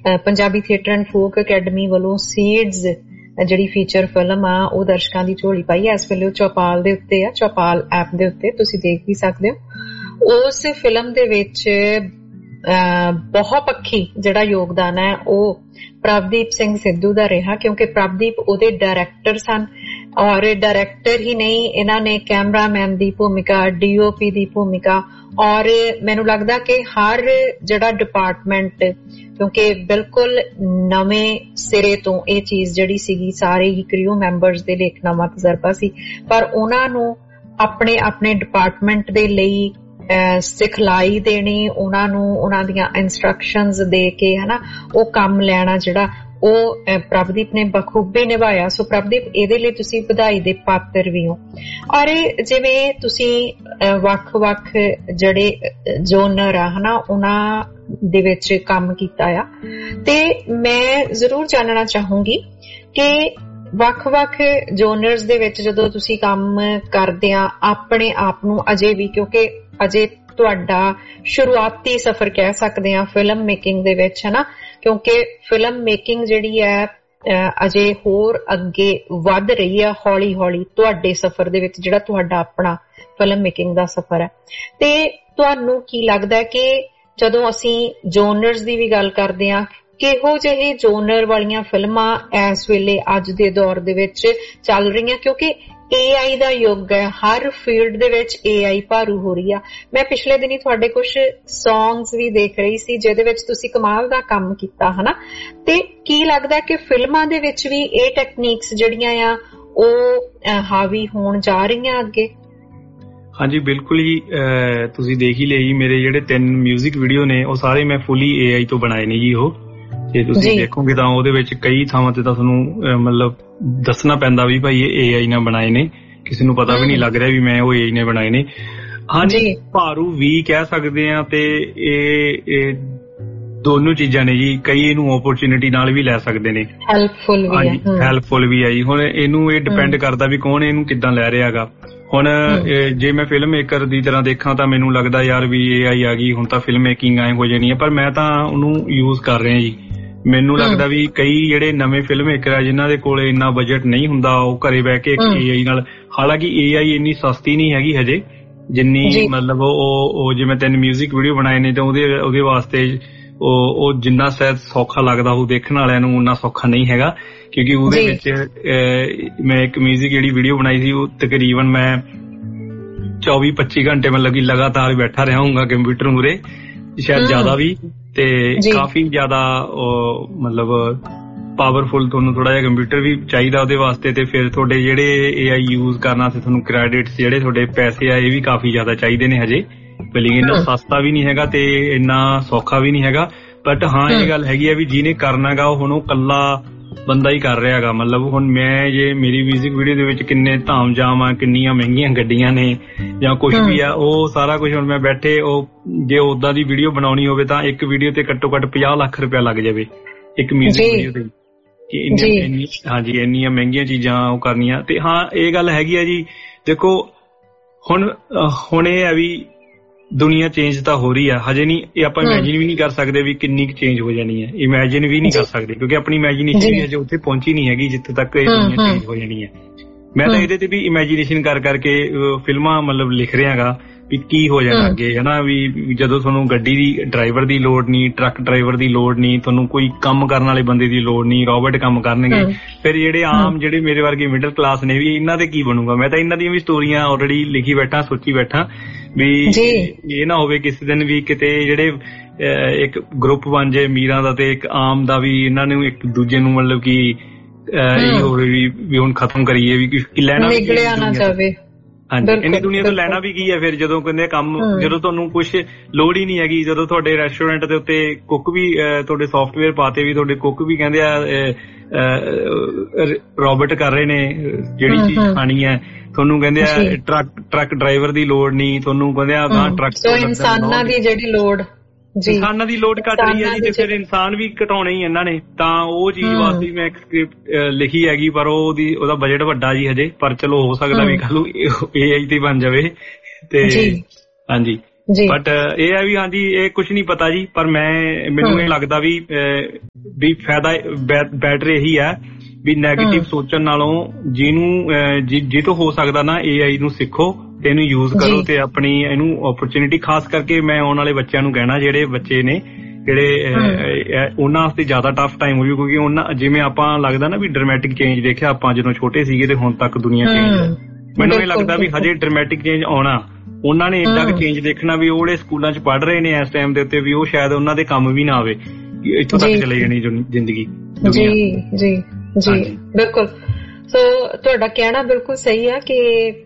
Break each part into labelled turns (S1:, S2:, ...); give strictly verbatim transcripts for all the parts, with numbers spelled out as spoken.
S1: Punjabi theatre and folk academy वालों seeds ਜਿਹੜੀ feature film ਆ ਉਹ ਦਰਸ਼ਕਾਂ ਦੀ ਝੋਲੀ ਪਾਈ ਹੈ। ਇਸ ਵੇਲੇ ਉਹ ਚੌਪਾਲ ਦੇ ਉੱਤੇ ਆ, ਚੌਪਾਲ ਐਪ ਦੇ ਉੱਤੇ ਤੁਸੀਂ ਦੇਖ ਵੀ ਸਕਦੇ ਹੋ। ਉਸ ਫਿਲਮ ਦੇ ਵਿੱਚ ਬਹੁਪੱਖੀ ਜਿਹੜਾ ਯੋਗਦਾਨ ਹੈ ਉਹ ਪ੍ਰਭਦੀਪ ਸਿੰਘ ਸਿੱਧੂ ਦਾ ਰਿਹਾ, ਕਿਉਂਕਿ ਪ੍ਰਭਦੀਪ ਉਹਦੇ ਡਾਇਰੈਕਟਰ ਸਨ ਔਰ ਡਾਇਰੈਕਟਰ ਹੀ ਨਹੀਂ, ਇਹਨਾਂ ਨੇ ਕੈਮਰਾਮੈਨ ਦੀ ਭੂਮਿਕਾ, ਡੀਓਪੀ ਦੀ ਭੂਮਿਕਾ ਔਰ ਮੈਨੂੰ ਲੱਗਦਾ ਕਿ ਹਰ ਜਿਹੜਾ ਡਿਪਾਰਟਮੈਂਟ, ਕਿਉਂਕਿ ਬਿਲਕੁਲ ਨਵੇਂ ਸਿਰੇ ਤੋਂ ਇਹ ਚੀਜ਼ ਜਿਹੜੀ ਸੀਗੀ, ਸਾਰੇ ਹੀ ਕ੍ਰਿਊ ਮੈਂਬਰਸ ਦੇ ਲਈ ਇੱਕ ਨਵਾਂ ਤਜਰਬਾ ਸੀ, ਪਰ ਉਹਨਾਂ ਨੂੰ ਆਪਣੇ ਆਪਣੇ ਡਿਪਾਰਟਮੈਂਟ ਦੇ ਲਈ ਸਿਖਲਾਈ ਦੇਣੀ, ਉਹਨਾਂ ਨੂੰ ਉਹਨਾਂ ਦੀਆਂ ਇੰਸਟਰਕਸ਼ਨਸ ਦੇ ਕੇ ਹਨਾ ਉਹ ਕੰਮ ਲੈਣਾ ਜਿਹੜਾ ਉਹ ਪ੍ਰਭਦੀਪ ਨੇ ਬਖੂਬੀ ਨਿਭਾਇਆ। ਸੋ ਪ੍ਰਭਦੀਪ ਇਹਦੇ ਲਈ ਤੁਸੀਂ ਵਧਾਈ ਦੇ ਪਾਤਰ ਵੀ ਹੋ। ਔਰ ਜਿਵੇਂ ਤੁਸੀਂ ਵੱਖ-ਵੱਖ ਜਿਹੜੇ ਜੋਨਰ ਆ ਹਨਾ ਉਹਨਾਂ ਦੇ ਵਿੱਚ ਕੰਮ ਕੀਤਾ ਆ, ਤੇ ਮੈਂ ਜ਼ਰੂਰ ਜਾਣਨਾ ਚਾਹੂੰਗੀ ਕਿ ਵੱਖ-ਵੱਖ ਜੋਨਰਸ ਦੇ ਵਿੱਚ ਜਦੋਂ ਤੁਸੀਂ ਕੰਮ ਕਰਦੇ ਆ ਆਪਣੇ ਆਪ ਨੂੰ, ਅਜੇ ਵੀ ਕਿਉਂਕਿ ਅਜੇ ਤੁਹਾਡਾ ਸ਼ੁਰੂਆਤੀ ਸਫ਼ਰ ਕਹਿ ਸਕਦੇ ਆ ਫਿਲਮ ਮੇਕਿੰਗ ਦੇ ਵਿੱਚ ਹਨਾ, ਕਿਉਂਕਿ ਫਿਲਮ ਮੇਕਿੰਗ ਜਿਹੜੀ ਹੈ ਅਜੇ ਹੋਰ ਅੱਗੇ ਵੱਧ ਰਹੀ ਹੈ ਹੌਲੀ ਹੌਲੀ ਤੁਹਾਡੇ ਸਫ਼ਰ ਦੇ ਵਿੱਚ, ਜਿਹੜਾ ਤੁਹਾਡਾ ਆਪਣਾ ਫਿਲਮ ਮੇਕਿੰਗ ਦਾ ਸਫ਼ਰ ਹੈ। ਤੇ ਤੁਹਾਨੂੰ ਕੀ ਲੱਗਦਾ ਕਿ ਜਦੋਂ ਅਸੀਂ ਜੋਨਰਸ ਦੀ ਵੀ ਗੱਲ ਕਰਦੇ ਹਾਂ, ਕਿਹੋ ਜਿਹੇ ਜੋਨਰ ਵਾਲੀਆਂ ਫਿਲਮਾਂ ਇਸ ਵੇਲੇ ਅੱਜ ਦੇ ਦੌਰ ਦੇ ਵਿੱਚ ਚੱਲ ਰਹੀਆਂ, ਕਿਉਂਕਿ ਏ ਆਈ ਦਾ ਯੁੱਗ ਹੈ, ਹਰ ਫੀਲਡ ਦੇ ਵਿੱਚ ਏ ਆਈ ਭਾਰੂ ਹੋ ਰਹੀ ਆ। ਮੈਂ ਪਿਛਲੇ ਦਿਨੀ ਤੁਹਾਡੇ ਕੁਝ ਸੌਂਗਸ ਵੀ ਦੇਖ ਰਹੀ ਸੀ ਜਿਹਦੇ ਵਿੱਚ ਤੁਸੀਂ ਕਮਾਲ ਦਾ ਕੰਮ ਕੀਤਾ ਹਨਾ, ਤੇ ਕੀ ਲੱਗਦਾ ਕਿ ਫਿਲਮਾਂ ਦੇ ਵਿੱਚ ਵੀ ਇਹ ਟੈਕਨੀਕਸ ਜਿਹੜੀਆਂ ਆ ਉਹ ਹਾਵੀ ਹੋਣ ਜਾ ਰਹੀਆਂ ਅੱਗੇ?
S2: ਹਾਂਜੀ ਬਿਲਕੁਲ ਹੀ, ਤੁਸੀਂ ਦੇਖ ਹੀ ਲਈ ਮੇਰੇ ਜਿਹੜੇ ਤਿੰਨ ਮਿਊਜ਼ਿਕ ਵੀਡੀਓ ਨੇ ਉਹ ਸਾਰੇ ਮੈਂ ਫੁੱਲੀ ਏ ਆਈ ਤੋਂ ਬਣਾਏ ਨੇ ਜੀ। ਉਹ ਜੇ ਤੁਸੀਂ ਦੇਖੋਗੇ ਤਾਂ ਉਹਦੇ ਵਿੱਚ ਕਈ ਥਾਵਾਂ ਤੇ ਤਾਂ ਤੁਹਾਨੂੰ ਮਤਲਬ ਦੱਸਣਾ ਪੈਂਦਾ ਵੀ ਭਾਈ ਇਹ ਏ ਆਈ ਨਾਲ ਬਣਾਏ ਨੇ, ਕਿਸੇ ਨੂੰ ਪਤਾ ਵੀ ਨਹੀਂ ਲੱਗ ਰਿਹਾ ਵੀ ਮੈਂ ਉਹ ਏ ਆਈ ਨੇ ਬਣਾਏ ਨੇ। ਹਾਂਜੀ ਭਾਰੂ ਵੀ ਕਹਿ ਸਕਦੇ ਆ, ਤੇ ਇਹ ਦੋਨੋਂ ਚੀਜ਼ਾਂ ਨੇ ਜੀ। ਕਈ ਇਹਨੂੰ ਓਪਰਚੁਨਿਟੀ ਨਾਲ ਵੀ ਲੈ ਸਕਦੇ ਨੇ,
S1: ਹੈਲਪਫੁਲ ਵੀ ਹੈ,
S2: ਹੈਲਪਫੁਲ ਵੀ ਹੈ ਜੀ। ਹੁਣ ਇਹਨੂੰ ਇਹ ਡਿਪੈਂਡ ਕਰਦਾ ਵੀ ਕੌਣ ਇਹਨੂੰ ਕਿੱਦਾਂ ਲੈ ਰਿਹਾ ਗਾ। ਹੁਣ ਜੇ ਮੈਂ ਫਿਲਮ ਮੇਕਰ ਦੀ ਤਰ੍ਹਾਂ ਦੇਖਾਂ ਤਾਂ ਮੈਨੂੰ ਲੱਗਦਾ ਯਾਰ ਵੀ ਏ ਆਈ ਆ ਗਈ ਹੁਣ ਤਾਂ ਫਿਲਮ ਮੇਕਿੰਗ ਐ ਹੋ ਜਾਣੀ ਹੈ, ਪਰ ਮੈਂ ਤਾਂ ਉਹਨੂੰ ਯੂਜ਼ ਕਰ ਰਿਹਾ ਜੀ। ਮੈਨੂੰ ਲੱਗਦਾ ਵੀ ਕਈ ਜਿਹੜੇ ਨਵੇਂ ਫਿਲਮ ਮੇਕਰ ਆ ਜਿਨ੍ਹਾਂ ਦੇ ਕੋਲ ਇੰਨਾ ਬਜਟ ਨਹੀਂ ਹੁੰਦਾ, ਉਹ ਘਰੇ ਬਹਿ ਕੇ ਏ ਆਈ ਨਾਲ, ਹਾਲਾਂਕਿ ਏ ਆਈ ਇੰਨੀ ਸਸਤੀ ਨਹੀਂ ਹੈਗੀ ਹਜੇ ਜਿੰਨੀ ਮਤਲਬ ਉਹ ਜਿਵੇਂ ਤਿੰਨ ਮਿਊਜ਼ਿਕ ਵੀਡੀਓ ਬਣਾਏ ਨੇ ਤਾਂ ਉਹਦੇ ਉਹਦੇ ਵਾਸਤੇ ਉਹ ਉਹ ਜਿੰਨਾ ਸ਼ਾਇਦ ਸੌਖਾ ਲੱਗਦਾ ਉਹ ਦੇਖਣ ਵਾਲਿਆਂ ਨੂੰ ਉਨਾ ਸੌਖਾ ਨਹੀਂ ਹੈਗਾ, ਕਿਉਂਕਿ ਉਹਦੇ ਵਿੱਚ ਮੈਂ ਇੱਕ ਮਿਊਜ਼ਿਕ ਜਿਹੜੀ ਵੀਡੀਓ ਬਣਾਈ ਸੀ ਉਹ ਤਕਰੀਬਨ ਮੈਂ ਚੌਵੀ ਪੱਚੀ ਘੰਟੇ ਮਤਲਬ ਕਿ ਲਗਾਤਾਰ ਬੈਠਾ ਰਿਹਾ ਹੋਊਗਾ ਕੰਪਿਊਟਰ ਮੂਹਰੇ, ਸ਼ਾਇਦ ਜ਼ਿਆਦਾ ਵੀ, ਤੇ ਕਾਫੀ ਜ਼ਿਆਦਾ ਮਤਲਬ ਪਾਵਰਫੁਲ ਤੁਹਾਨੂੰ ਥੋੜਾ ਜਿਹਾ ਕੰਪਿਊਟਰ ਵੀ ਚਾਹੀਦਾ ਉਹਦੇ ਵਾਸਤੇ, ਤੇ ਫਿਰ ਤੁਹਾਡੇ ਜਿਹੜੇ ਏ ਆਈ ਯੂਜ਼ ਕਰਨਾ ਤੇ ਤੁਹਾਨੂੰ ਕ੍ਰੈਡਿਟਸ ਜਿਹੜੇ ਤੁਹਾਡੇ ਪੈਸੇ ਆ ਇਹ ਵੀ ਕਾਫੀ ਜ਼ਿਆਦਾ ਚਾਹੀਦੇ ਨੇ ਹਜੇ। ਬਿਲਿੰਗ ਇੰਨਾ ਸਸਤਾ ਵੀ ਨਹੀਂ ਹੈਗਾ ਤੇ ਇੰਨਾ ਸੌਖਾ ਵੀ ਨਹੀਂ ਹੈਗਾ, ਬਟ ਹਾਂ ਇਹ ਗੱਲ ਹੈਗੀ ਆ ਵੀ ਜਿਹਨੇ ਕਰਨਾ ਗਾ ਹੁਣ ਉਹ ਕੱਲਾ ਬੰਦਾ ਹੀ ਕਰ ਰਿਹਾ ਗਾ। ਮਤਲਬ ਹੁਣ ਮੈਂ ਜੇ ਮੇਰੀ ਮਿਊਜ਼ਿਕ ਵੀਡੀਓ ਦੇ ਵਿੱਚ ਕਿੰਨੇ ਧਾਮ ਜਾਮ ਆ, ਕਿੰਨੀਆਂ ਮਹਿੰਗੀਆਂ ਗੱਡੀਆਂ ਨੇ ਜਾਂ ਕੁਛ ਵੀ ਆ, ਉਹ ਸਾਰਾ ਕੁਛ ਹੁਣ ਮੈਂ ਬੈਠੇ ਉਹ ਜੇ ਓਦਾਂ ਦੀ ਵੀਡੀਓ ਬਣਾਉਣੀ ਹੋਵੇ ਤਾਂ ਇੱਕ ਵੀਡੀਓ ਤੇ ਘੱਟੋ ਘੱਟ ਪੰਜਾਹ ਲੱਖ ਰੁਪਇਆ ਲੱਗ ਜਾਵੇ ਇੱਕ ਮਿਊਜ਼ਿਕ ਵੀਡੀਓ ਤੇ। ਹਾਂਜੀ ਇੰਨੀਆਂ ਮਹਿੰਗੀਆਂ ਚੀਜ਼ਾਂ ਉਹ ਕਰਨੀਆਂ। ਤੇ ਹਾਂ ਇਹ ਗੱਲ ਹੈਗੀ ਆ ਜੀ, ਦੇਖੋ ਹੁਣ ਹੁਣ ਇਹ ਹੈ ਵੀ ਦੁਨੀਆ ਚੇਂਜ ਤਾਂ ਹੋ ਰਹੀ ਆ, ਹਜੇ ਨਹੀਂ ਇਹ ਆਪਾਂ ਇਮੈਜਿਨ ਵੀ ਨਹੀਂ ਕਰ ਸਕਦੇ ਵੀ ਕਿੰਨੀ ਕੁ ਚੇਂਜ ਹੋ ਜਾਣੀ ਹੈ, ਇਮੈਜਿਨ ਵੀ ਨਹੀਂ ਕਰ ਸਕਦੇ ਕਿਉਂਕਿ ਆਪਣੀ ਇਮੈਜਿਨੇਸ਼ਨ ਵੀ ਹਜੇ ਉੱਥੇ ਪਹੁੰਚੀ ਨਹੀਂ ਹੈਗੀ ਜਿੱਥੇ ਤੱਕ ਇਹ ਦੁਨੀਆ ਚੇਂਜ ਹੋ ਜਾਣੀ ਹੈ। ਮੈਂ ਤਾਂ ਇਹਦੇ ਤੇ ਵੀ ਇਮੈਜਿਨੇਸ਼ਨ ਕਰ ਕਰਕੇ ਫਿਲਮਾਂ ਮਤਲਬ ਲਿਖ ਰਿਹਾ ਗਾ ਵੀ ਕੀ ਹੋ ਜਾਣਾ ਅੱਗੇ ਹਨਾ, ਵੀ ਜਦੋਂ ਤੁਹਾਨੂੰ ਗੱਡੀ ਦੀ ਡਰਾਈਵਰ ਦੀ ਲੋੜ ਨਹੀਂ, ਟਰੱਕ ਡਰਾਈਵਰ ਦੀ ਲੋੜ ਨਹੀਂ, ਤੁਹਾਨੂੰ ਕੋਈ ਕੰਮ ਕਰਨ ਵਾਲੇ ਬੰਦੇ ਦੀ ਲੋੜ ਨਹੀਂ, ਰੋਬੋਟ ਕੰਮ ਕਰਨਗੇ, ਫਿਰ ਜਿਹੜੇ ਆਮ ਜਿਹੜੇ ਮੇਰੇ ਵਰਗੇ ਮਿਡਲ ਕਲਾਸ ਨੇ ਵੀ ਇਹਨਾਂ ਤੇ ਕੀ ਬਣੂਗਾ। ਮੈਂ ਤਾਂ ਇਹਨਾਂ ਦੀਆਂ ਵੀ ਸਟੋਰੀਆਂ ਆਲਰੇਡੀ ਲਿਖੀ ਬੈਠਾ, ਸੋਚੀ ਬੈਠਾ ਵੀ ਇਹ ਨਾ ਹੋਵੇ ਕਿਸੇ ਦਿਨ ਵੀ ਕਿਤੇ ਜਿਹੜੇ ਇੱਕ ਗਰੁੱਪ ਬਣ ਜਾਏ ਅਮੀਰਾਂ ਦਾ ਤੇ ਇੱਕ ਆਮ ਦਾ, ਵੀ ਇਹਨਾਂ ਨੂੰ ਇੱਕ ਦੂਜੇ ਨੂੰ ਮਤਲਬ ਕਿ ਇਹ ਹੋਵੇ ਵੀ ਹੁਣ ਖਤਮ ਕਰੀਏ ਵੀ ਲੈਣਾ ਨਾ ਜਾਵੇ। ਹਾਂਜੀ ਇੰਨੀ ਦੁਨੀਆ ਤੋਂ ਲੈਣਾ ਵੀ ਕੀ ਹੈ ਫਿਰ ਜਦੋਂ ਕਹਿੰਦੇ ਕੰਮ, ਜਦੋਂ ਤੁਹਾਨੂੰ ਕੁਛ ਲੋੜ ਹੀ ਨਹੀਂ ਹੈਗੀ, ਜਦੋਂ ਤੁਹਾਡੇ ਰੈਸਟੋਰੈਂਟ ਦੇ ਉੱਤੇ ਕੁੱਕ ਵੀ ਤੁਹਾਡੇ ਸੌਫਟਵੇਅਰ ਪਾਤੇ ਵੀ ਤੁਹਾਡੇ ਕੁੱਕ ਵੀ ਕਹਿੰਦੇ ਆ ਰੋਬੋਟ ਕਰ ਰਹੇ ਨੇ ਜਿਹੜੀ ਚੀਜ਼ ਖਾਣੀ ਹੈ, ਤੁਹਾਨੂੰ ਕਹਿੰਦੇ ਆ ਟਰੱਕ ਟਰੱਕ ਡਰਾਈਵਰ ਦੀ ਲੋੜ ਨਹੀਂ, ਤੁਹਾਨੂੰ ਕਹਿੰਦੇ ਆ ਟਰੱਕ
S1: ਇਨਸਾਨਾਂ ਦੀ ਜਿਹੜੀ ਲੋੜ
S2: ਇਨਸਾਨਾਂ ਦੀ ਲੋੜ ਘੱਟ ਰਹੀ ਹੈ ਜੀ, ਤੇ ਫਿਰ ਇਨਸਾਨ ਵੀ ਘਟਾਉਣੇ ਹੀ ਇਹਨਾਂ ਨੇ। ਤਾਂ ਉਹ ਚੀਜ਼ ਵਾਸਤੇ ਮੈਂ ਇੱਕ ਸਕ੍ਰਿਪਟ ਲਿਖੀ ਹੈਗੀ, ਪਰ ਉਹਦੀ ਉਹਦਾ ਬਜਟ ਵੱਡਾ ਜੀ ਹਜੇ, ਪਰ ਚਲੋ ਹੋ ਸਕਦਾ ਵੀ ਕੱਲ ਨੂੰ ਏ ਆਈ ਤੇ ਬਣ ਜਾਵੇ। ਤੇ ਹਾਂਜੀ ਬਟ ਇਹ ਹੈ ਵੀ ਹਾਂਜੀ ਇਹ ਕੁਝ ਨਹੀਂ ਪਤਾ ਜੀ, ਪਰ ਮੈਂ ਮੈਨੂੰ ਇਹ ਲੱਗਦਾ ਵੀ ਵੀ ਫਾਇਦਾ ਬੈਟਰ ਇਹੀ ਹੈ ਵੀ ਨੈਗੇਟਿਵ ਸੋਚਣ ਨਾਲੋਂ ਜਿਹਨੂੰ ਜਿਹ ਤੋਂ ਹੋ ਸਕਦਾ ਨਾ ਏ ਆਈ ਨੂੰ ਸਿੱਖੋ ਤੇ ਇਹਨੂੰ ਯੂਜ਼ ਕਰੋ ਤੇ ਆਪਣੀ ਇਹਨੂੰ ਓਪਰਚੁਨਿਟੀ, ਖਾਸ ਕਰਕੇ ਮੈਂ ਆਉਣ ਵਾਲੇ ਬੱਚਿਆਂ ਨੂੰ ਕਹਿਣਾ ਜਿਹੜੇ ਬੱਚੇ ਨੇ ਜਿਹੜੇ ਉਹਨਾਂ ਵਾਸਤੇ ਜ਼ਿਆਦਾ ਟਫ ਟਾਈਮ ਹੋ ਜੂ, ਕਿਉਂਕਿ ਉਹਨਾਂ ਜਿਵੇਂ ਆਪਾਂ ਲੱਗਦਾ ਨਾ ਵੀ ਡਰਾਮੈਟਿਕ ਚੇਂਜ ਦੇਖਿਆ ਆਪਾਂ ਜਦੋਂ ਛੋਟੇ ਸੀਗੇ ਤੇ ਹੁਣ ਤੱਕ ਦੁਨੀਆ ਚੇਂਜ ਹੈ। ਮੈਨੂੰ ਇਹ ਲੱਗਦਾ ਵੀ ਹਜੇ ਡਰਾਮੈਟਿਕ ਚੇਂਜ ਆਉਣਾ, ਉਹਨਾਂ ਨੇ ਏਡਾ ਕੁ ਚੇਂਜ ਦੇਖਣਾ ਵੀ ਉਹ ਜਿਹੜੇ ਸਕੂਲਾਂ ਚ ਪੜ੍ਹ ਰਹੇ ਨੇ ਇਸ ਟਾਈਮ ਦੇ ਉੱਤੇ ਵੀ ਉਹ ਸ਼ਾਇਦ ਉਹਨਾਂ ਦੇ ਕੰਮ ਵੀ ਨਾ ਆਵੇ, ਇੱਥੋਂ ਤੱਕ ਚਲੇ ਜਾਣੀ ਜ਼ਿੰਦਗੀ।
S1: ਜੀ ਜੀ ਜੀ ਬਿਲਕੁਲ। ਸੋ ਤੁਹਾਡਾ ਕਹਿਣਾ ਬਿਲਕੁਲ ਸਹੀ ਹੈ ਕਿ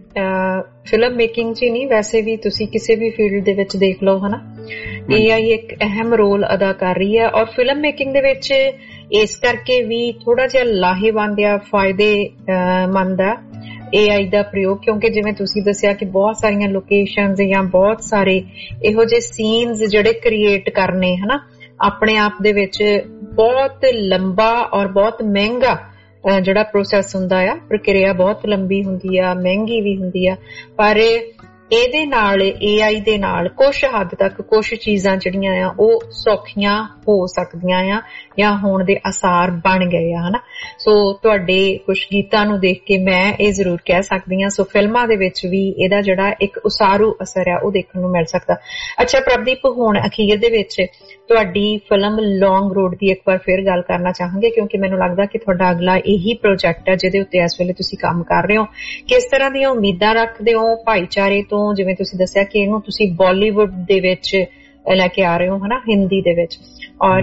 S1: ਫਿਲਮ ਮੇਕਿੰਗ ਚ ਹੀ ਨਹੀਂ ਵੈਸੇ ਵੀ ਤੁਸੀਂ ਕਿਸੇ ਵੀ ਫੀਲਡ ਦੇ ਵਿੱਚ ਦੇਖ ਲਓ ਹਨਾ, ਏ ਆਈ ਇੱਕ ਅਹਿਮ ਰੋਲ ਅਦਾ ਕਰ ਰਹੀ ਹੈ। ਔਰ ਫਿਲਮ ਮੇਕਿੰਗ ਦੇ ਵਿੱਚ ਇਸ ਕਰਕੇ ਵੀ ਥੋੜਾ ਜਿਹਾ ਲਾਹੇਵੰਦ ਆ, ਫਾਇਦੇਮੰਦ ਆ ਏ ਆਈ ਦਾ ਪ੍ਰਯੋਗ, ਕਿਉਂਕਿ ਜਿਵੇਂ ਤੁਸੀਂ ਦੱਸਿਆ ਕਿ ਬਹੁਤ ਸਾਰੀਆਂ ਲੋਕੇਸ਼ਨਜ਼ ਜਾਂ ਬਹੁਤ ਸਾਰੇ ਇਹੋ ਜਿਹੇ ਸੀਨਜ਼ ਜਿਹੜੇ ਕ੍ਰੀਏਟ ਕਰਨੇ ਹਨਾ ਆਪਣੇ ਆਪ ਦੇ ਵਿੱਚ ਬਹੁਤ ਲੰਬਾ ਔਰ ਬਹੁਤ ਮਹਿੰਗਾ ਜਿਹੜਾ ਪ੍ਰੋਸੈਸ ਹੁੰਦਾ ਆ, ਪ੍ਰਕਿਰਿਆ ਬਹੁਤ ਲੰਬੀ ਹੁੰਦੀ ਆ, ਮਹਿੰਗੀ ਵੀ ਹੁੰਦੀ ਆ। ਪਰ ਇਹਦੇ ਨਾਲ ਏ ਆਈ ਦੇ ਨਾਲ ਕੁਛ ਹੱਦ ਤੱਕ ਕੁਛ ਚੀਜ਼ਾਂ ਜਿਹੜੀਆਂ ਆ ਉਹ ਸੌਖੀਆਂ ਹੋ ਸਕਦੀਆਂ ਆ ਜਾਂ ਹੋਣ ਦੇ ਆਸਾਰ ਬਣ ਗਏ ਆ ਹਨਾ। ਸੋ ਤੁਹਾਡੇ ਕੁਛ ਗੀਤਾਂ ਨੂੰ ਦੇਖ ਕੇ ਮੈਂ ਇਹ ਜ਼ਰੂਰ ਕਹਿ ਸਕਦੀ ਹਾਂ, ਸੋ ਫਿਲਮਾਂ ਦੇ ਵਿੱਚ ਵੀ ਇਹਦਾ ਜਿਹੜਾ ਇੱਕ ਉਸਾਰੂ ਅਸਰ ਆ ਉਹ ਦੇਖਣ ਨੂੰ ਮਿਲ ਸਕਦਾ। ਅੱਛਾ ਪ੍ਰਭਦੀਪ, ਹੁਣ ਅਖੀਰ ਦੇ ਵਿੱਚ ਤੁਹਾਡੀ ਫਿਲਮ ਲੌਂਗ ਰੋਡ ਦੀ ਇੱਕ ਵਾਰ ਫਿਰ ਗੱਲ ਕਰਨਾ ਚਾਹਾਂਗੇ, ਕਿਉਂਕਿ ਮੈਨੂੰ ਲੱਗਦਾ ਕਿ ਤੁਹਾਡਾ ਅਗਲਾ ਇਹੀ ਪ੍ਰੋਜੈਕਟ ਹੈ ਜਿਹਦੇ ਉੱਤੇ ਇਸ ਵੇਲੇ ਤੁਸੀਂ ਕੰਮ ਕਰ ਰਹੇ ਹੋ। ਕਿਸ ਤਰ੍ਹਾਂ ਦੀਆਂ ਉਮੀਦਾਂ ਰੱਖਦੇ ਹੋ ਭਾਈਚਾਰੇ ਤੋਂ? ਜਿਵੇਂ ਤੁਸੀਂ ਦੱਸਿਆ ਕਿ ਇਹਨੂੰ ਤੁਸੀਂ ਬਾਲੀਵੁੱਡ ਦੇ ਵਿੱਚ ਲੈ ਕੇ ਆ ਰਹੇ ਹੋ ਹਨਾ, ਹਿੰਦੀ ਦੇ ਵਿੱਚ, ਔਰ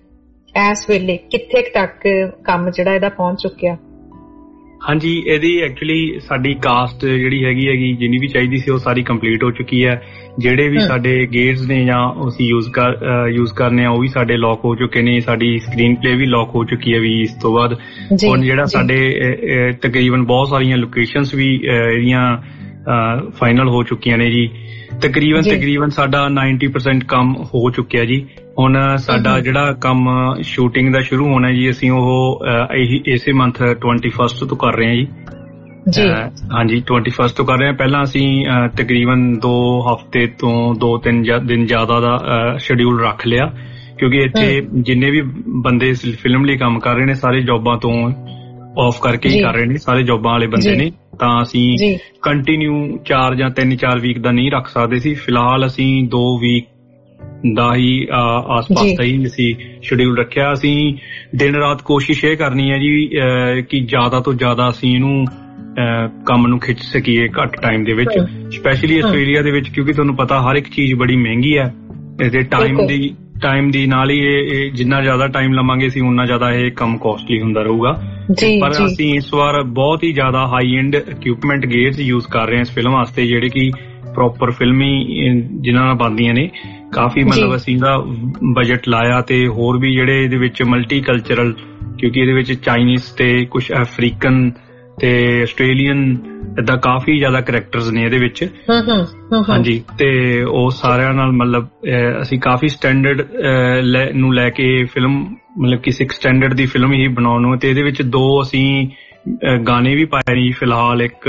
S1: ਇਸ ਵੇਲੇ ਕਿੱਥੇ ਤੱਕ ਕੰਮ ਜਿਹੜਾ ਇਹਦਾ ਪਹੁੰਚ ਚੁੱਕਿਆ?
S2: ਹਾਂਜੀ, ਇਹਦੀ ਐਕਚੁਅਲੀ ਸਾਡੀ ਕਾਸਟ ਜਿਹੜੀ ਹੈਗੀ ਹੈਗੀ ਜਿੰਨੀ ਵੀ ਚਾਹੀਦੀ ਸੀ ਉਹ ਸਾਰੀ ਕੰਪਲੀਟ ਹੋ ਚੁੱਕੀ ਹੈ। ਜਿਹੜੇ ਵੀ ਸਾਡੇ ਗੇਟਸ ਨੇ ਜਾਂ ਅਸੀਂ ਯੂਜ਼ ਕਰ ਯੂਜ਼ ਕਰਨੇ ਆ ਉਹ ਵੀ ਸਾਡੇ ਲੌਕ ਹੋ ਚੁੱਕੇ ਨੇ। ਸਾਡੀ ਸਕਰੀਨ ਪਲੇ ਵੀ ਲੌਕ ਹੋ ਚੁੱਕੀ ਹੈ ਵੀ ਇਸ ਤੋਂ ਬਾਅਦ। ਹੁਣ ਜਿਹੜਾ ਸਾਡੇ ਤਕਰੀਬਨ ਬਹੁਤ ਸਾਰੀਆਂ ਲੋਕੇਸ਼ਨਸ ਵੀ ਇਹਦੀਆਂ ਫਾਈਨਲ ਹੋ ਚੁੱਕੀਆਂ ਨੇ ਜੀ। ਤਕਰੀਬਨ ਤਕਰੀਬਨ ਸਾਡਾ ਨਾਈਨਟੀ ਪਰਸੈਂਟ ਕੰਮ ਹੋ ਚੁੱਕਿਆ ਜੀ। ਹੁਣ ਸਾਡਾ ਜਿਹੜਾ ਕੰਮ ਸ਼ੂਟਿੰਗ ਦਾ ਸ਼ੁਰੂ ਹੋਣਾ ਜੀ, ਅਸੀਂ ਉਹ ਇਸੇ ਮੰਥ ਟਵੈਂਟੀ ਫਸਟ ਤੋਂ ਕਰ ਰਹੇ ਹਾਂ ਜੀ। ਹਾਂਜੀ, ਟਵੈਂਟੀ ਫਸਟ ਤੋਂ ਕਰ ਰਹੇ ਹਾਂ। ਪਹਿਲਾਂ ਅਸੀਂ ਤਕਰੀਬਨ ਦੋ ਹਫ਼ਤੇ ਤੋਂ ਦੋ ਤਿੰਨ ਦਿਨ ਜ਼ਿਆਦਾ ਦਾ ਸ਼ਡਿਊਲ ਰੱਖ ਲਿਆ, ਕਿਉਂਕਿ ਇੱਥੇ ਜਿੰਨੇ ਵੀ ਬੰਦੇ ਫਿਲਮ ਲਈ ਕੰਮ ਕਰ ਰਹੇ ਨੇ ਸਾਰੇ ਜੋਬਾਂ ਤੋਂ ਆਫ ਕਰਕੇ ਹੀ ਕਰ ਰਹੇ ਨੇ, ਸਾਰੇ ਜੋਬਾਂ ਵਾਲੇ ਬੰਦੇ ਨੇ। ਤਾਂ ਅਸੀਂ ਕੰਟੀਨਿਊ ਚਾਰ ਜਾਂ ਤਿੰਨ ਚਾਰ ਵੀਕ ਦਾ ਨਹੀਂ ਰੱਖ ਸਕਦੇ ਸੀ। ਫਿਲਹਾਲ ਅਸੀਂ ਦੋ ਵੀਕ ਦਾ ਹੀ ਆਸ ਪਾਸ ਦਾ ਹੀ ਅਸੀਂ ਸ਼ਡਿਊਲ ਰੱਖਿਆ। ਅਸੀਂ ਦਿਨ ਰਾਤ ਕੋਸ਼ਿਸ਼ ਇਹ ਕਰਨੀ ਹੈ ਜੀ ਕਿ ਜ਼ਿਆਦਾ ਤੋਂ ਜ਼ਿਆਦਾ ਅਸੀਂ ਇਹਨੂੰ ਕੰਮ ਨੂੰ ਖਿੱਚ ਸਕੀਏ ਘੱਟ ਟਾਈਮ ਦੇ ਵਿੱਚ, ਸਪੈਸ਼ਲੀ ਆਸਟ੍ਰੇਲੀਆ ਦੇ ਵਿੱਚ, ਕਿਉਂਕਿ ਤੁਹਾਨੂੰ ਪਤਾ ਹਰ ਇੱਕ ਚੀਜ਼ ਬੜੀ ਮਹਿੰਗੀ ਹੈ। ਇਹਦੇ ਟਾਈਮ ਦੀ ਟਾਈਮ ਦੀ ਨਾਲ ਹੀ ਇਹ ਜਿੰਨਾ ਜ਼ਿਆਦਾ ਟਾਈਮ ਲਵਾਂਗੇ ਅਸੀਂ ਉਨਾ ਜ਼ਿਆਦਾ ਇਹ ਕੰਮ ਕੋਸਟਲੀ ਹੁੰਦਾ ਰਹੂਗਾ। ਪਰ ਅਸੀਂ ਇਸ ਵਾਰ ਬਹੁਤ ਹੀ ਜ਼ਿਆਦਾ high end equipment gears use ਕਰ ਰਹੇ ਹਾਂ ਇਸ ਫਿਲਮ ਵਾਸਤੇ, ਜਿਹੜੇ ਕਿ ਪ੍ਰੋਪਰ ਫਿਲਮੀ ਜਿਨ੍ਹਾਂ ਨਾਲ ਬਣਦੀਆਂ ਨੇ। ਕਾਫੀ ਮਤਲਬ ਅਸੀਂ ਇਹਦਾ ਬਜਟ ਲਾਇਆ ਤੇ ਹੋਰ ਵੀ ਜਿਹੜੇ ਇਹਦੇ ਵਿੱਚ ਮਲਟੀ ਕਲਚਰਲ, ਕਿਉਂਕਿ ਇਹਦੇ ਵਿੱਚ ਚਾਈਨੀਜ਼ ਤੇ ਕੁਛ ਅਫਰੀਕਨ ਤੇ ਆਸਟ੍ਰੇਲੀਅਨ ਏਦਾਂ ਕਾਫੀ ਜ਼ਿਆਦਾ ਕਰੈਕਟਰਸ ਨੇ ਇਹਦੇ ਵਿੱਚ। ਹਾਂਜੀ, ਤੇ ਉਹ ਸਾਰਿਆਂ ਨਾਲ ਮਤਲਬ ਅਸੀਂ ਕਾਫੀ ਸਟੈਂਡਰਡ ਨੂੰ ਲੈ ਕੇ ਫਿਲਮ ਮਤਲਬ ਕਿ ਸਿਕਸ ਸਟੈਂਡਰਡ ਦੀ ਫਿਲਮ ਹੀ ਬਣਾਉਣ ਨੂੰ। ਤੇ ਇਹਦੇ ਵਿੱਚ ਦੋ ਅਸੀਂ ਗਾਣੇ ਵੀ ਪਾਏ ਨੇ ਫਿਲਹਾਲ, ਇੱਕ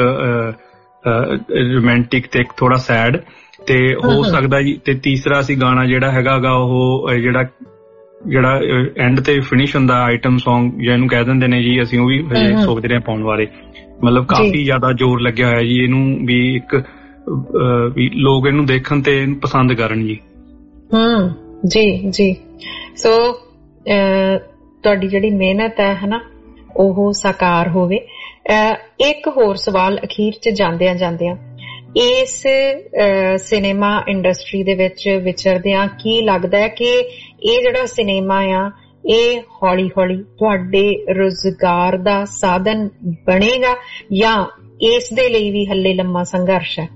S2: ਰੋਮਾਂਟਿਕ ਤੇ ਇੱਕ ਥੋੜਾ ਸੈਡ, ਤੇ ਹੋ ਸਕਦਾ ਜੀ ਤੇ ਤੀਸਰਾ ਅਸੀਂ ਗਾਣਾ ਜਿਹੜਾ ਹੈਗਾ ਗਾ ਉਹ ਜਿਹੜਾ ਜਿਹੜਾ ਐਂਡ ਤੇ ਫਿਨਿਸ਼ ਹੁੰਦਾ ਆਈਟਮ ਸੌਂਗ ਜਿਹਨੂੰ ਕਹਿ ਦਿੰਦੇ ਨੇ ਜੀ, ਅਸੀਂ ਉਹ ਵੀ ਸੋਚਦੇ ਰਹੇ ਪਾਉਣ ਬਾਰੇ। ਮਤਲਬ ਕਾਫੀ ਜ਼ਿਆਦਾ ਜ਼ੋਰ ਲੱਗਿਆ ਹੋਇਆ ਜੀ ਇਹਨੂੰ ਵੀ ਇੱਕ ਵੀ ਲੋਕ ਇਹਨੂੰ ਦੇਖਣ ਤੇ ਪਸੰਦ ਕਰਨ ਜੀ। ਹਮ
S1: ਜੀ ਜੀ ਸੋ ਤੁਹਾਡੀ ਜਿਹੜੀ ਮਿਹਨਤ ਹੈ ਹਨਾ ਉਹ ਸਾਕਾਰ ਹੋਵੇ। ਇੱਕ ਹੋਰ ਸਵਾਲ ਅਖੀਰ ਚ ਜਾਂਦਿਆਂ ਜਾਂਦਿਆਂ, ਇਸ ਸਿਨੇਮਾ ਇੰਡਸਟਰੀ ਦੇ ਵਿੱਚ ਵਿਚਰਦਿਆਂ ਕੀ ਲੱਗਦਾ ਹੈ ਕਿ ਇਹ ਜਿਹੜਾ ਸਿਨੇਮਾ ਆ ਇਹ ਹੌਲੀ ਹੌਲੀ ਤੁਹਾਡੇ ਰੁਜ਼ਗਾਰ ਦਾ ਸਾਧਨ ਬਣੇਗਾ ਜਾਂ ਇਸ ਦੇ ਲਈ ਵੀ ਹੱਲੇ ਲੰਮਾ ਸੰਘਰਸ਼ ਹੈ?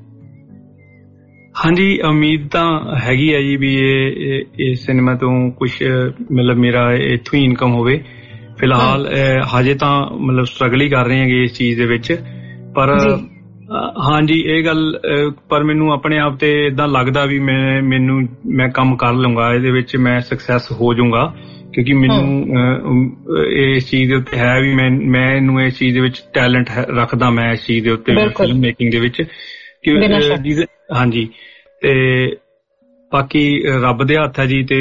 S2: ਹਾਂਜੀ, ਉਮੀਦ ਤਾਂ ਹੈਗੀ ਹੈ ਜੀ ਵੀ ਇਹ ਇਸ ਸਿਨੇਮਾ ਤੋਂ ਕੁਛ ਮਤਲਬ ਮੇਰਾ ਇੱਥੋਂ ਹੀ ਇਨਕਮ ਹੋਵੇ। ਫਿਲਹਾਲ ਹਜੇ ਤਾਂ ਮਤਲਬ ਸਟਰਗਲ ਹੀ ਕਰ ਰਹੇ ਹੈਗੇ ਇਸ ਚੀਜ਼ ਦੇ ਵਿੱਚ। ਪਰ ਹਾਂਜੀ ਇਹ ਗੱਲ, ਪਰ ਮੈਨੂੰ ਆਪਣੇ ਆਪ ਤੇ ਏਦਾਂ ਲੱਗਦਾ ਵੀ ਮੈਂ ਮੈਨੂੰ ਮੈਂ ਕੰਮ ਕਰ ਲਊਂਗਾ ਇਹਦੇ ਵਿੱਚ, ਮੈਂ ਸਕਸੈਸ ਹੋ ਜਾਊਂਗਾ, ਕਿਉਂਕਿ ਮੈਨੂੰ ਇਸ ਚੀਜ਼ ਦੇ ਉੱਤੇ ਹੈ ਵੀ ਮੈਂ ਮੈਂ ਇਹਨੂੰ ਇਸ ਚੀਜ਼ ਦੇ ਵਿੱਚ ਟੈਲੈਂਟ ਰੱਖਦਾ ਮੈਂ ਇਸ ਚੀਜ਼ ਦੇ ਉੱਤੇ ਫਿਲਮ ਮੇਕਿੰਗ ਦੇ ਵਿੱਚ। ਹਾਂਜੀ, ਤੇ ਬਾਕੀ ਰੱਬ ਦੇ ਹੱਥ ਹੈ ਜੀ। ਤੇ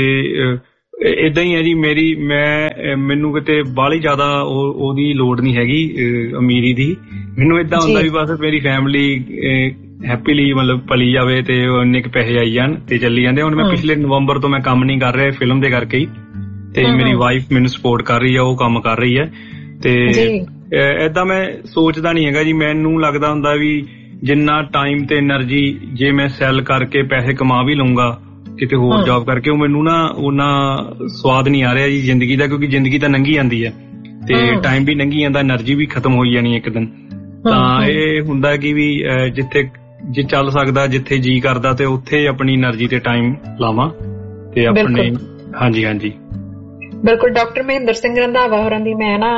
S2: ਏਦਾਂ ਹੀ ਹੈ ਜੀ। ਮੇਰੀ ਮੈਂ ਮੈਨੂੰ ਕਿਤੇ ਬਾਹਲੀ ਜ਼ਿਆਦਾ ਉਹਦੀ ਲੋੜ ਨਹੀਂ ਹੈਗੀ ਅਮੀਰੀ ਦੀ। ਮੈਨੂੰ ਏਦਾਂ ਹੁੰਦਾ ਵੀ ਬਸ ਮੇਰੀ ਫੈਮਿਲੀ ਹੈਪੀਲੀ ਮਤਲਬ ਪਲੀ ਜਾਵੇ ਤੇ ਇੰਨੇ ਕੁ ਪੈਸੇ ਆਈ ਜਾਣ ਤੇ ਚੱਲੀ ਜਾਂਦੇ। ਹੁਣ ਮੈਂ ਪਿਛਲੇ ਨਵੰਬਰ ਤੋਂ ਮੈਂ ਕੰਮ ਨਹੀਂ ਕਰ ਰਿਹਾ ਫਿਲਮ ਦੇ ਕਰਕੇ ਹੀ, ਤੇ ਮੇਰੀ ਵਾਈਫ ਮੈਨੂੰ ਸਪੋਰਟ ਕਰ ਰਹੀ ਹੈ, ਉਹ ਕੰਮ ਕਰ ਰਹੀ ਹੈ। ਤੇ ਏਦਾਂ ਮੈਂ ਸੋਚਦਾ ਨੀ ਹੈਗਾ ਜੀ। ਮੈਨੂੰ ਲੱਗਦਾ ਹੁੰਦਾ ਵੀ ਜਿੰਨਾ ਟਾਈਮ ਤੇ ਐਨਰਜੀ ਜੇ ਮੈਂ ਸੈੱਲ ਕਰਕੇ ਪੈਸੇ ਕਮਾ ਵੀ ਲਊਂਗਾ ਕਿਤੇ ਹੋਰ ਜੌਬ ਕਰਕੇ, ਉਹ ਮੈਨੂੰ ਨਾ ਉਹਨਾਂ ਸਵਾਦ ਨਹੀਂ ਆ ਰਿਹਾ ਜੀ ਜ਼ਿੰਦਗੀ ਦਾ, ਕਿਉਂਕਿ ਜ਼ਿੰਦਗੀ ਤਾਂ ਲੰਘੀ ਜਾਂਦੀ ਹੈ ਤੇ ਟਾਈਮ ਵੀ ਲੰਘੀ ਜਾਂਦਾ, ਐਨਰਜੀ ਵੀ ਖਤਮ ਹੋਈ ਜਾਣੀ ਇੱਕ ਦਿਨ। ਤਾਂ ਇਹ ਹੁੰਦਾ ਕਿ ਵੀ ਜਿੱਥੇ ਜੇ ਚੱਲ ਸਕਦਾ, ਜਿੱਥੇ ਜੀ ਕਰਦਾ ਤੇ ਉੱਥੇ ਆਪਣੀ ਐਨਰਜੀ ਤੇ ਟਾਈਮ ਲਾਵਾਂ ਤੇ ਆਪਣੇ। ਹਾਂਜੀ ਹਾਂਜੀ
S1: ਬਿਲਕੁਲ। ਡਾਕਟਰ ਮਹਿੰਦਰ ਸਿੰਘ ਰੰਧਾਵਾ ਹੋਰਾਂ ਦੀ ਮੈਂ ਨਾ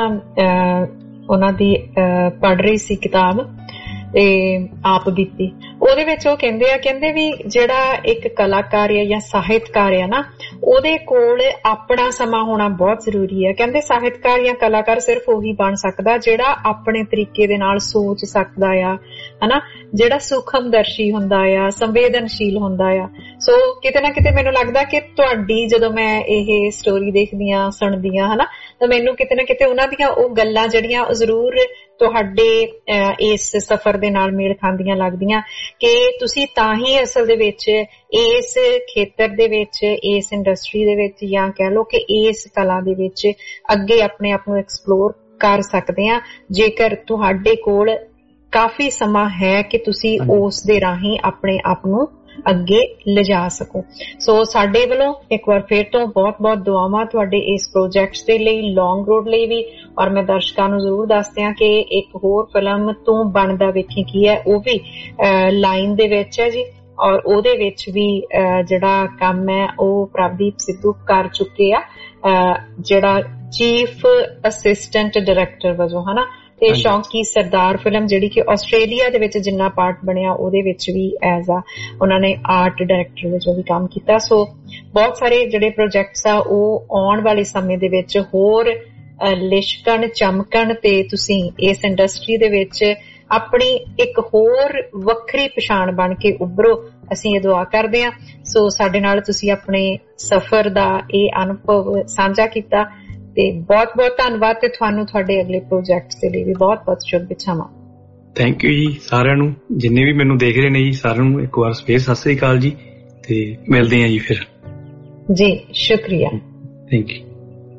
S1: ਉਹਨਾਂ ਦੀ ਪੜ੍ਹ ਰਹੀ ਸੀ ਕਿਤਾਬ ਤੇ ਆਪ ਬੀਤੀ, ਉਹਦੇ ਵਿੱਚ ਉਹ ਕਹਿੰਦੇ ਆ ਕਹਿੰਦੇ ਵੀ ਜਿਹੜਾ ਇੱਕ ਕਲਾਕਾਰ ਆ ਜਾਂ ਸਾਹਿਤਕਾਰ ਆ ਨਾ, ਉਹਦੇ ਕੋਲ ਆਪਣਾ ਸਮਾਂ ਹੋਣਾ ਬਹੁਤ ਜ਼ਰੂਰੀ ਹੈ। ਕਹਿੰਦੇ ਸਾਹਿਤਕਾਰ ਜਾਂ ਕਲਾਕਾਰ ਸਿਰਫ ਉਹੀ ਬਣ ਸਕਦਾ ਜਿਹੜਾ ਆਪਣੇ ਤਰੀਕੇ ਦੇ ਨਾਲ ਸੋਚ ਸਕਦਾ ਆ, ਹਨਾ, ਜਿਹੜਾ ਸੂਖਮਦਰਸ਼ੀ ਹੁੰਦਾ ਆ, ਸੰਵੇਦਨਸ਼ੀਲ ਹੁੰਦਾ ਆ। ਸੋ ਕਿਤੇ ਨਾ ਕਿਤੇ ਮੈਨੂੰ ਲੱਗਦਾ ਕਿ ਤੁਹਾਡੀ ਜਦੋਂ ਮੈਂ ਇਹ ਸਟੋਰੀ ਦੇਖਦੀ ਹਾਂ, ਸੁਣਦੀ ਹਾਂ, ਹਨਾ, ਤਾਂ ਮੈਨੂੰ ਕਿਤੇ ਨਾ ਕਿਤੇ ਉਹਨਾਂ ਦੀਆਂ ਉਹ ਗੱਲਾਂ ਜਿਹੜੀਆਂ ਉਹ ਜ਼ਰੂਰ ਤੁਹਾਡੇ ਇਸ ਸਫ਼ਰ ਦੇ ਨਾਲ ਮੇਲ ਖਾਂਦੀਆਂ ਲੱਗਦੀਆਂ ਕਿ ਤੁਸੀਂ ਤਾਂ ਹੀ ਅਸਲ ਦੇ ਵਿੱਚ ਇਸ ਖੇਤਰ ਦੇ ਵਿੱਚ, ਇਸ ਇੰਡਸਟਰੀ ਦੇ ਵਿੱਚ, ਜਾਂ ਕਹਿ ਲਓ ਕਿ ਇਸ ਕਲਾ ਦੇ ਵਿੱਚ ਅੱਗੇ ਆਪਣੇ ਆਪ ਨੂੰ ਐਕਸਪਲੋਰ ਕਰ ਸਕਦੇ ਆ ਜੇਕਰ ਤੁਹਾਡੇ ਕੋਲ ਕਾਫੀ ਸਮਾਂ ਹੈ ਕਿ ਤੁਸੀਂ ਉਸ ਦੇ ਰਾਹੀਂ ਆਪਣੇ ਆਪ ਨੂੰ ਅੱਗੇ ਲਿਜਾ ਸਕੋ। ਸੋ ਸਾਡੇ ਵੱਲੋਂ ਇੱਕ ਵਾਰ ਫਿਰ ਤੋਂ ਬਹੁਤ ਬਹੁਤ ਦੁਆਵਾਂ ਤੁਹਾਡੇ ਇਸ ਪ੍ਰੋਜੈਕਟ ਦੇ ਲਈ, ਲੌਂਗ ਰੋਡ ਲਈ ਵੀ। ਔਰ ਮੈਂ ਦਰਸ਼ਕਾਂ ਨੂੰ ਜ਼ਰੂਰ ਦੱਸਦੇ ਹਾਂ ਕਿ ਇੱਕ ਹੋਰ ਫਿਲਮ ਤੂੰ ਬਣਦਾ ਵੇਖੀ ਕੀ ਹੈ, ਉਹ ਵੀ ਲਾਈਨ ਦੇ ਵਿੱਚ ਹੈ ਜੀ। ਔਰ ਉਹਦੇ ਵਿੱਚ ਵੀ ਜਿਹੜਾ ਕੰਮ ਹੈ ਉਹ ਪ੍ਰਭਦੀਪ ਸਿੱਧੂ ਕਰ ਚੁੱਕੇ ਆ, ਜਿਹੜਾ ਚੀਫ ਅਸਿਸਟੈਂਟ ਡਾਇਰੈਕਟਰ ਵਜੋਂ, ਹਨਾ। ਤੇ ਸ਼ੌਂਕੀ ਸਰਦਾਰ ਫਿਲਮ ਜਿਹੜੀ ਕਿ ਆਸਟ੍ਰੇਲੀਆ ਦੇ ਵਿੱਚ ਜਿੰਨਾ ਪਾਰਟ ਬਣਿਆ ਉਹਦੇ ਵਿੱਚ ਵੀ ਐਜ਼ ਆ ਉਹਨਾਂ ਨੇ ਆਰਟ ਡਾਇਰੈਕਟਰ ਵਜੋਂ ਵੀ ਕੰਮ ਕੀਤਾ। ਸੋ ਬਹੁਤ ਸਾਰੇ ਜਿਹੜੇ ਪ੍ਰੋਜੈਕਟਸ ਆ ਉਹ ਆਉਣ ਵਾਲੇ ਸਮੇਂ ਦੇ ਵਿੱਚ ਹੋਰ ਲਿਸ਼ਕਣ, ਚਮਕਣ ਤੇ ਤੁਸੀਂ ਇਸ ਇੰਡਸਟਰੀ ਦੇ ਵਿੱਚ ਆਪਣੀ ਇੱਕ ਹੋਰ ਵੱਖਰੀ ਪਛਾਣ ਬਣ ਕੇ ਉੱਭਰੋ, ਅਸੀਂ ਇਹ ਦੁਆ ਕਰਦੇ ਹਾਂ। ਸੋ ਸਾਡੇ ਨਾਲ ਤੁਸੀਂ ਆਪਣੇ ਸਫ਼ਰ ਦਾ ਇਹ ਅਨੁਭਵ ਸਾਂਝਾ ਕੀਤਾ ਤੇ ਬਹੁਤ ਬਹੁਤ ਧੰਨਵਾਦ, ਤੇ ਤੁਹਾਨੂੰ ਤੁਹਾਡੇ ਅਗਲੇ ਪ੍ਰੋਜੈਕਟ ਦੇ ਲਈ ਵੀ ਬਹੁਤ ਬਹੁਤ ਸ਼ੁਭੇੱਛਾਵਾਂ।
S2: ਥੈਂਕ ਯੂ ਜੀ ਸਾਰਿਆਂ ਨੂੰ, ਜਿੰਨੇ ਵੀ ਮੈਨੂੰ ਦੇਖ ਰਹੇ ਨੇ ਜੀ, ਸਾਰਿਆਂ ਨੂੰ ਇੱਕ ਵਾਰ ਫੇਰ ਸਤਿ ਸ੍ਰੀ ਅਕਾਲ ਜੀ, ਤੇ ਮਿਲਦੇ ਹਾਂ ਜੀ ਫਿਰ
S1: ਜੀ। ਸ਼ੁਕਰੀਆ,
S2: ਥੈਂਕ ਯੂ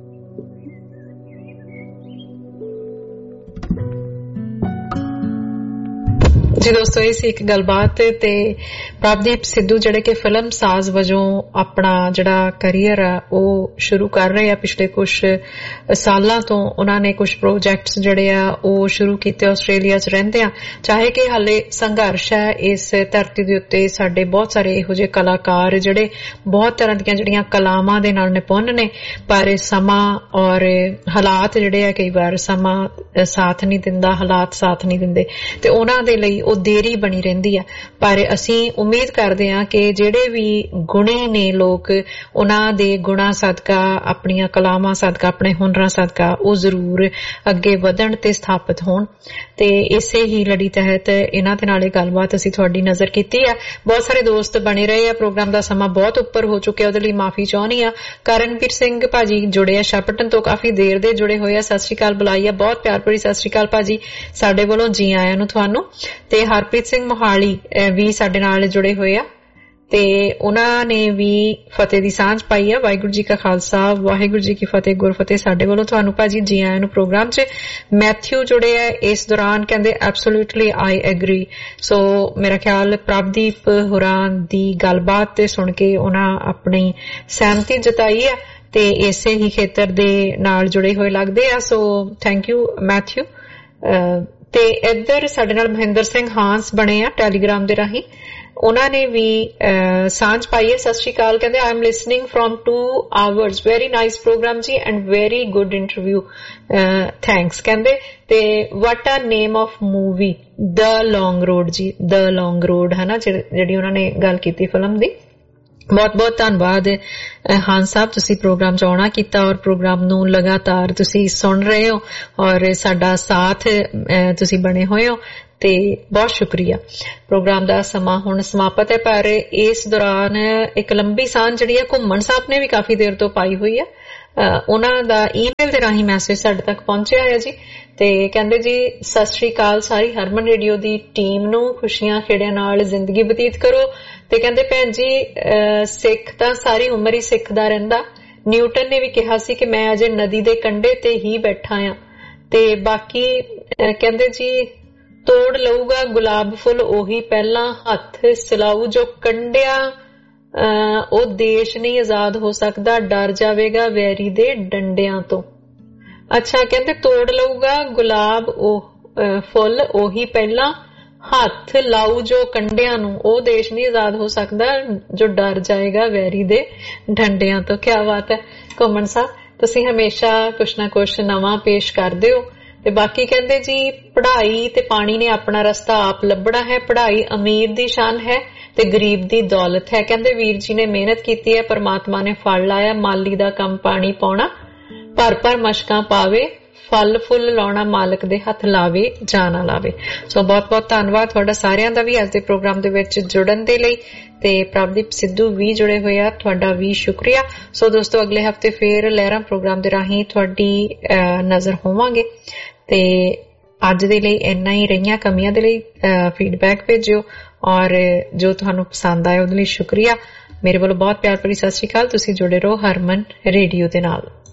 S1: ਜੀ। ਦੋਸਤੋ ਇਹ ਸੀ ਇੱਕ ਗੱਲਬਾਤ, ਤੇ ਪ੍ਰਭਦੀਪ ਸਿੱਧੂ ਜਿਹੜੇ ਕਿ ਫਿਲਮ ਸਾਜ਼ ਵਜੋਂ ਆਪਣਾ ਜਿਹੜਾ ਕਰੀਅਰ ਆ ਉਹ ਸ਼ੁਰੂ ਕਰ ਰਹੇ ਆ ਪਿਛਲੇ ਕੁਛ ਸਾਲਾਂ ਤੋਂ। ਉਹਨਾਂ ਨੇ ਕੁਛ ਪ੍ਰੋਜੈਕਟਸ ਜਿਹੜੇ ਆ ਉਹ ਸ਼ੁਰੂ ਕੀਤੇ ਆਸਟ੍ਰੇਲੀਆ 'ਚ ਰਹਿੰਦੇ ਆ। ਚਾਹੇ ਕਿ ਹਾਲੇ ਸੰਘਰਸ਼ ਹੈ ਇਸ ਧਰਤੀ ਦੇ ਉੱਤੇ, ਸਾਡੇ ਬਹੁਤ ਸਾਰੇ ਇਹੋ ਜਿਹੇ ਕਲਾਕਾਰ ਜਿਹੜੇ ਬਹੁਤ ਤਰ੍ਹਾਂ ਦੀਆਂ ਜਿਹੜੀਆਂ ਕਲਾਵਾਂ ਦੇ ਨਾਲ ਨਿਪੁੰਨ ਨੇ, ਪਰ ਸਮਾਂ ਔਰ ਹਾਲਾਤ ਜਿਹੜੇ ਆ ਕਈ ਵਾਰ ਸਮਾਂ ਸਾਥ ਨਹੀਂ ਦਿੰਦਾ, ਹਾਲਾਤ ਸਾਥ ਨਹੀਂ ਦਿੰਦੇ, ਤੇ ਉਹਨਾਂ ਦੇ ਲਈ ਉਹ ਦੇਰੀ ਬਣੀ ਰਹਿੰਦੀ ਆ। ਪਰ ਅਸੀਂ ਉਮੀਦ ਕਰਦੇ ਹਾਂ ਕਿ ਜਿਹੜੇ ਵੀ ਗੁਣੀ ਨੇ ਲੋਕ, ਉਹਨਾਂ ਦੇ ਗੁਣਾਂ ਸਦਕਾ, ਆਪਣੀਆਂ ਕਲਾਵਾਂ ਸਦਕਾ, ਆਪਣੇ ਹੁਨਰਾਂ ਸਦਕਾ ਉਹ ਜ਼ਰੂਰ ਅੱਗੇ ਵਧਣ ਤੇ ਸਥਾਪਿਤ ਹੋਣ। ਤੇ ਇਸੇ ਹੀ ਲੜੀ ਤਹਿਤ ਇਹਨਾਂ ਦੇ ਨਾਲ ਇਹ ਗੱਲਬਾਤ ਅਸੀਂ ਤੁਹਾਡੀ ਨਜ਼ਰ ਕੀਤੀ ਆ। ਬਹੁਤ ਸਾਰੇ ਦੋਸਤ ਬਣੇ ਰਹੇ ਆ, ਪ੍ਰੋਗਰਾਮ ਦਾ ਸਮਾਂ ਬਹੁਤ ਉੱਪਰ ਹੋ ਚੁੱਕਿਆ, ਉਹਦੇ ਲਈ ਮਾਫੀ ਚਾਹੁੰਦੀ ਆ। ਕਰਨਵੀਰ ਸਿੰਘ ਭਾਜੀ ਜੁੜੇ ਆ ਸ਼ੈਪਟਨ ਤੋਂ, ਕਾਫੀ ਦੇਰ ਦੇ ਜੁੜੇ ਹੋਏ ਆ। ਸਤਿ ਸ਼੍ਰੀ ਅਕਾਲ ਬੁਲਾਈ ਆ, ਬਹੁਤ ਪਿਆਰ ਭਰੀ ਸਤਿ ਸ਼੍ਰੀ ਅਕਾਲ ਭਾਜੀ, ਸਾਡੇ ਵੱਲੋਂ ਜੀ ਆਇਆਂ ਨੂੰ ਤੁਹਾਨੂੰ। ਤੇ ਹਰਪ੍ਰੀਤ ਸਿੰਘ ਮੋਹਾਲੀ ਵੀ ਸਾਡੇ ਨਾਲ ਜੁੜੇ ਹੋਏ ਆ, ਤੇ ਉਹਨਾਂ ਨੇ ਵੀ ਫਤਿਹ ਦੀ ਸਾਂਝ ਪਾਈ ਆ। ਵਾਹਿਗੁਰੂ ਜੀ ਕਾ ਖਾਲਸਾ, ਵਾਹਿਗੁਰੂ ਜੀ ਕੀ ਫਤਿਹ, ਗੁਰਫਤਿਹ ਸਾਡੇ ਵੱਲੋਂ ਤੁਹਾਨੂੰ ਭਾਜੀ ਜੀ ਆਇਆਂ ਨੂੰ ਪ੍ਰੋਗਰਾਮ 'ਚ। ਮੈਥਿਊ ਜੁੜੇ ਆ ਇਸ ਦੌਰਾਨ, ਕਹਿੰਦੇ ਐਬਸੋਲੂਟਲੀ ਆਈ ਐਗਰੀ। ਸੋ ਮੇਰਾ ਖਿਆਲ ਪ੍ਰਭਦੀਪ ਹੋਰਾਂ ਦੀ ਗੱਲਬਾਤ ਤੇ ਸੁਣ ਕੇ ਉਹਨਾਂ ਆਪਣੀ ਸਹਿਮਤੀ ਜਤਾਈ ਆ ਤੇ ਇਸੇ ਹੀ ਖੇਤਰ ਦੇ ਨਾਲ ਜੁੜੇ ਹੋਏ ਲੱਗਦੇ ਆ। So thank you Matthew. ਤੇ ਇੱਧਰ ਸਾਡੇ ਨਾਲ ਮਹਿੰਦਰ ਸਿੰਘ ਹਾਂਸ ਬਣੇ ਆ ਟੈਲੀਗ੍ਰਾਮ ਦੇ ਰਾਹੀਂ, ਉਹਨਾਂ ਨੇ ਵੀ ਸਾਂਝ ਪਾਈ ਹੈ। ਸਤਿ ਸ਼੍ਰੀ ਅਕਾਲ, ਕਹਿੰਦੇ I am listening from to hours, very nice programme ਜੀ and very good interview, thanks. ਕਹਿੰਦੇ ਤੇ ਵਾਟ ਆ name of movie, the long road ਜੀ, ਦ ਲੌਂਗ ਰੋਡ ਹੈ ਨਾ ਜਿਹੜੀ ਉਹਨਾਂ ਨੇ ਗੱਲ ਕੀਤੀ ਫਿਲਮ ਦੀ। ਬਹੁਤ ਬਹੁਤ ਧੰਨਵਾਦ ਹਾਂ ਸਾਹਿਬ, ਤੁਸੀਂ ਪ੍ਰੋਗਰਾਮ 'ਚ ਆਉਣਾ ਕੀਤਾ ਔਰ ਪ੍ਰੋਗਰਾਮ ਨੂੰ ਲਗਾਤਾਰ ਤੁਸੀਂ ਸੁਣ ਰਹੇ ਹੋ ਔਰ ਸਾਡਾ ਸਾਥ ਤੁਸੀਂ ਬਣੇ ਹੋਏ ਹੋ। ਤੇ ਬਹੁਤ ਸ਼ੁਕਰੀਆ। ਪ੍ਰੋਗਰਾਮ ਦਾ ਸਮਾਂ ਹੁਣ ਸਮਾਪਤ ਹੈ, ਪਰ ਇਸ ਦੌਰਾਨ ਇੱਕ ਲੰਬੀ ਸਾਂਝ ਜਿਹੜੀ ਹੈ ਘੁੰਮਣ ਸਾਹਿਬ ਨੇ ਵੀ ਕਾਫੀ ਦੇਰ ਤੋਂ ਪਾਈ ਹੋਈ ਹੈ। ਉਹਨਾਂ ਦਾ ਈਮੇਲ ਦੇ ਰਾਹੀਂ ਮੈਸੇਜ ਸਾਡੇ ਤੱਕ ਪਹੁੰਚਿਆ ਹੈ ਜੀ, ਤੇ ਕਹਿੰਦੇ ਜੀ ਸਤਿ ਸ੍ਰੀ ਅਕਾਲ ਸਾਰੀ ਹਰਮਨ ਰੇਡੀਓ ਦੀ ਟੀਮ ਨੂੰ, ਖੁਸ਼ੀਆਂ ਖੇੜਿਆਂ ਨਾਲ ਜ਼ਿੰਦਗੀ ਬਤੀਤ ਕਰੋ। ਤੇ ਕਹਿੰਦੇ ਭੈਣ ਜੀ ਸਿੱਖ ਤਾਂ ਸਾਰੀ ਉਮਰ ਹੀ ਸਿੱਖਦਾ ਰਹਿੰਦਾ, ਨਿਊਟਨ ਨੇ ਵੀ ਕਿਹਾ ਸੀ ਕਿ ਮੈਂ ਅਜੇ ਨਦੀ ਦੇ ਕੰਢੇ ਤੇ ਹੀ ਬੈਠਾ ਆ। ਤੇ ਬਾਕੀ ਕਹਿੰਦੇ ਜੀ ਤੋੜ ਲਊਗਾ ਗੁਲਾਬ ਫੁੱਲ ਉਹੀ ਪਹਿਲਾਂ ਹੱਥ ਸਿਲਾਊ ਜੋ ਕੰਢਿਆ ਉਹ ਦੇਸ਼ ਨਹੀਂ ਆਜ਼ਾਦ ਹੋ ਸਕਦਾ, ਡਰ ਜਾਵੇਗਾ ਵੈਰੀ ਦੇ ਡੰਡਿਆਂ ਤੋਂ। ਅੱਛਾ, ਕਹਿੰਦੇ ਤੋੜ ਲਊਗਾ ਗੁਲਾਬ ਉਹ ਫੁੱਲ ਉਹੀ ਪਹਿਲਾਂ ਹੱਥ ਲਾਊ ਜੋ ਕੰਢਿਆਂ ਨੂੰ, ਉਹ ਦੇਸ਼ ਨਹੀਂ ਆਜ਼ਾਦ ਹੋ ਸਕਦਾ ਜੋ ਡਰ ਜਾਏਗਾ ਵੈਰੀ ਦੇ ਡੰਡਿਆਂ ਤੋਂ। ਕਿਆ ਬਾਤ ਹੈ ਘੁੰਮਣ ਸਾਹਿਬ, ਤੁਸੀਂ ਹਮੇਸ਼ਾ ਕੁਛ ਨਾ ਕੁਛ ਨਵਾਂ ਪੇਸ਼ ਕਰਦੇ ਹੋ। ਤੇ ਬਾਕੀ ਕਹਿੰਦੇ ਜੀ ਪੜ੍ਹਾਈ ਤੇ ਪਾਣੀ ਨੇ ਆਪਣਾ ਰਸਤਾ ਆਪ ਲੱਭਣਾ ਹੈ, ਪੜ੍ਹਾਈ ਅਮੀਰ ਦੀ ਸ਼ਾਨ ਹੈ ਤੇ ਗਰੀਬ ਦੀ ਦੌਲਤ ਹੈ। ਕਹਿੰਦੇ ਵੀਰ ਜੀ ਨੇ ਮਿਹਨਤ ਕੀਤੀ ਹੈ, ਪਰਮਾਤਮਾ ਨੇ ਫਲ ਲਾਇਆ, ਮਾਲੀ ਦਾ ਕੰਮ ਪਾਣੀ ਪਾਉਣਾ, ਭਰ ਭਰ ਮਸ਼ਕਾਂ ਪਾਵੇ, ਫਲ ਫੁੱਲ ਲਾਉਣਾ ਮਾਲਕ ਦੇ ਹੱਥ ਲਾਵੇ ਜਾਂ ਨਾ ਲਾਵੇ। ਸੋ ਬਹੁਤ ਬਹੁਤ ਧੰਨਵਾਦ ਤੁਹਾਡਾ ਸਾਰਿਆਂ ਦਾ ਵੀ ਅੱਜ ਦੇ ਪ੍ਰੋਗਰਾਮ ਦੇ ਵਿੱਚ ਜੁੜਨ ਦੇ ਲਈ। ਤੇ ਪ੍ਰਭਦੀਪ ਸਿੱਧੂ ਵੀ ਜੁੜੇ ਹੋਏ ਆ, ਤੁਹਾਡਾ ਵੀ ਸ਼ੁਕਰੀਆ। ਸੋ ਦੋਸਤੋ ਅਗਲੇ ਹਫਤੇ ਫੇਰ ਲਹਿਰਾਂ ਪ੍ਰੋਗਰਾਮ ਦੇ ਰਾਹੀਂ ਤੁਹਾਡੀ ਨਜ਼ਰ ਹੋਵਾਂਗੇ। ਤੇ ਅੱਜ ਦੇ ਲਈ ਇੰਨਾ ਹੀ, ਰਹੀਆਂ ਕਮੀਆਂ ਦੇ ਲਈ ਫੀਡਬੈਕ ਭੇਜਿਓ, ਔਰ ਜੋ ਤੁਹਾਨੂੰ ਪਸੰਦ ਆਇਆ ਉਹਦੇ ਲਈ ਸ਼ੁਕਰੀਆ। ਮੇਰੇ ਵੱਲੋਂ ਬਹੁਤ ਪਿਆਰ ਭਰੀ ਸਤਿ ਸ਼੍ਰੀ ਅਕਾਲ। ਤੁਸੀਂ ਜੁੜੇ ਰਹੋ ਹਰਮਨ ਰੇਡੀਓ ਦੇ ਨਾਲ।